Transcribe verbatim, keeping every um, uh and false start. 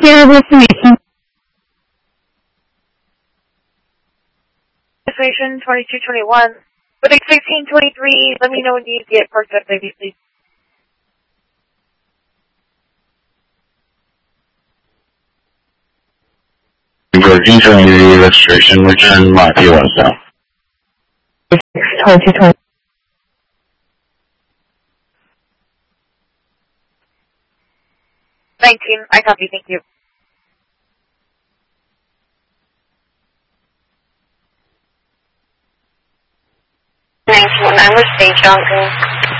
Zero destination. Destination twenty-two twenty-one. With sixteen twenty-three, let me know when you get parked up, baby, please. Your detail registration, return my P O S now. twenty-two twenty. nineteen, I copy, thank you. nineteen, I'm with State Junction.